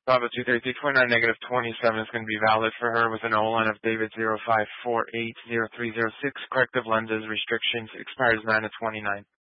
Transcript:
Bravo 233.9, negative 27 is going to be valid for her with an O-line of David 05480306. Corrective lenses restrictions expires 9 of 29.